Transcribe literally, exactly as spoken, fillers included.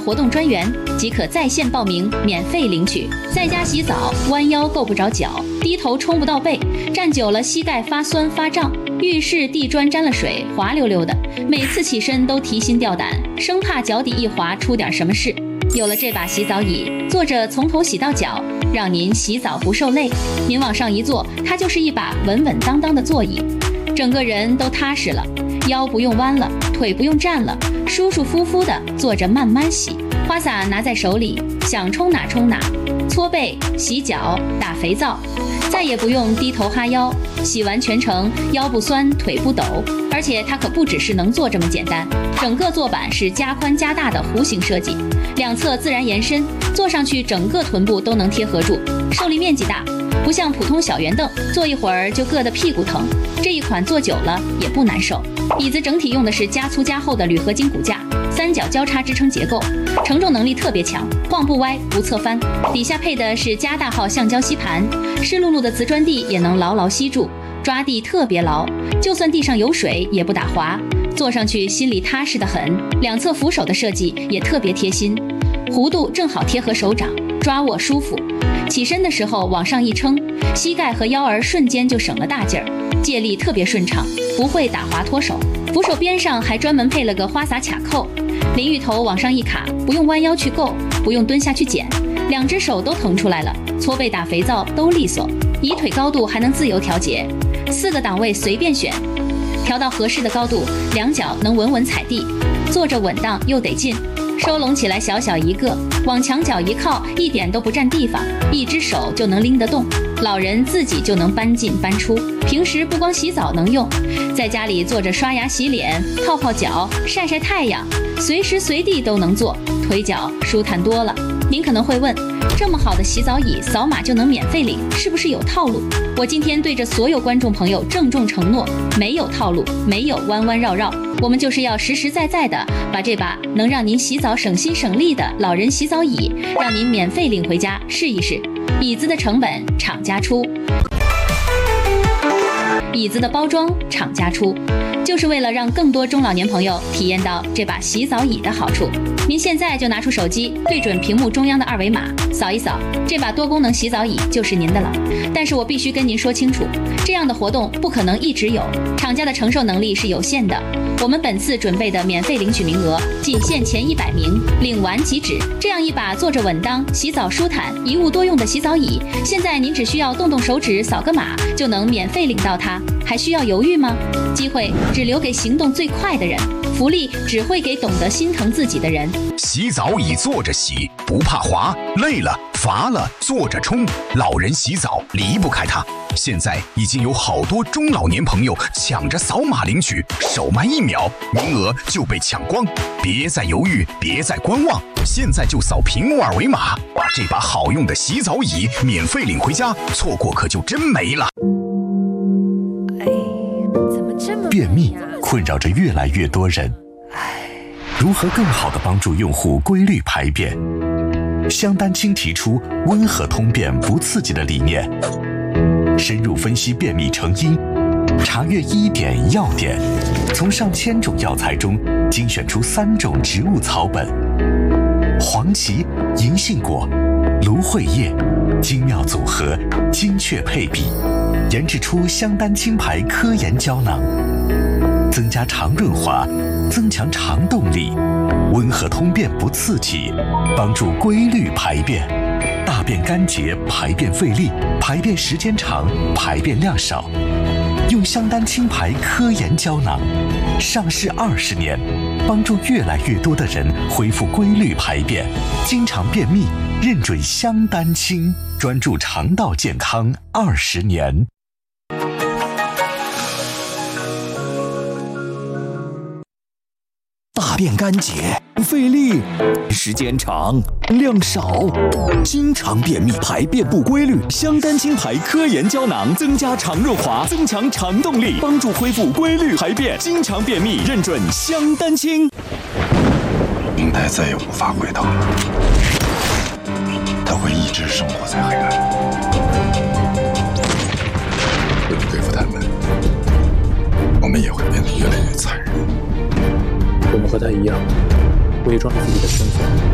活动专员，即可在线报名免费领取。在家洗澡，弯腰够不着脚，低头冲不到背，站久了膝盖发酸发胀，浴室地砖沾了水，滑溜溜的，每次起身都提心吊胆，生怕脚底一滑出点什么事。有了这把洗澡椅，坐着从头洗到脚，让您洗澡不受累。您往上一坐，它就是一把稳稳当当的座椅，整个人都踏实了，腰不用弯了，腿不用站了，舒舒服服的坐着慢慢洗。花洒拿在手里，想冲哪冲哪，搓背、洗脚、打肥皂，再也不用低头哈腰，洗完全程腰不酸腿不抖。而且它可不只是能做这么简单，整个坐板是加宽加大的弧形设计，两侧自然延伸，坐上去整个臀部都能贴合住，受力面积大，不像普通小圆凳，坐一会儿就硌得屁股疼。这一款坐久了也不难受。椅子整体用的是加粗加厚的铝合金骨架，三角交叉支撑结构，承重能力特别强，晃不歪不侧翻。底下配的是加大号橡胶吸盘，湿漉漉的瓷砖地也能牢牢吸住，抓地特别牢，就算地上有水也不打滑，坐上去心里踏实得很。两侧扶手的设计也特别贴心，弧度正好贴合手掌，抓握舒服。起身的时候往上一撑，膝盖和腰儿瞬间就省了大劲儿，借力特别顺畅，不会打滑脱手。扶手边上还专门配了个花洒卡扣，淋浴头往上一卡，不用弯腰去够，不用蹲下去捡，两只手都腾出来了，搓背打肥皂都利索。椅腿高度还能自由调节，四个档位随便选，调到合适的高度，两脚能稳稳踩地，坐着稳当又得劲。收拢起来小小一个，往墙角一靠，一点都不占地方，一只手就能拎得动，老人自己就能搬进搬出。平时不光洗澡能用，在家里坐着刷牙洗脸、泡泡脚、晒晒太阳，随时随地都能做，腿脚舒坦多了。您可能会问，这么好的洗澡椅扫码就能免费领，是不是有套路？我今天对着所有观众朋友郑重承诺，没有套路，没有弯弯绕绕，我们就是要实实在在的把这把能让您洗澡省心省力的老人洗澡椅，让您免费领回家试一试。椅子的成本厂家出，椅子的包装厂家出，就是为了让更多中老年朋友体验到这把洗澡椅的好处。您现在就拿出手机，对准屏幕中央的二维码，扫一扫，这把多功能洗澡椅就是您的了。但是我必须跟您说清楚，这样的活动不可能一直有，厂家的承受能力是有限的。我们本次准备的免费领取名额仅限前一百名，领完即止。这样一把坐着稳当、洗澡舒坦、一物多用的洗澡椅，现在您只需要动动手指扫个码就能免费领到它，还需要犹豫吗？机会只留给行动最快的人，福利只会给懂得心疼自己的人。 洗澡椅坐着洗，不怕滑，累了乏了坐着冲，老人洗澡离不开它。现在已经有好多中老年朋友抢着扫码领取，手慢一秒，名额就被抢光。别再犹豫，别再观望，现在就扫屏幕二维码，把这把好用的洗澡椅免费领回家，错过可就真没了。 便秘困扰着越来越多人，如何更好地帮助用户规律排便？香丹青提出温和通便不刺激的理念，深入分析便秘成因，查阅医典药典，从上千种药材中精选出三种植物草本：黄芪、银杏果、芦荟叶，精妙组合，精确配比，研制出香丹青牌科研胶囊，增加肠润滑，增强肠动力，温和通便不刺激，帮助规律排便，大便干结，排便费力，排便时间长，排便量少。用香丹青牌科研胶囊，上市二十年，帮助越来越多的人恢复规律排便，经常便秘，认准香丹青，专注肠道健康二十年。 大便干结，费力，时间长，量少，经常便秘，排便不规律。香丹青牌科研胶囊增加肠润滑，增强肠动力，帮助恢复规律排便，经常便秘，认准香丹青。 明台再也无法回头了，他会一直生活在黑暗。为了对付他们，我们也会变得越来越残忍。 我们和他一样，伪装着自己的身份，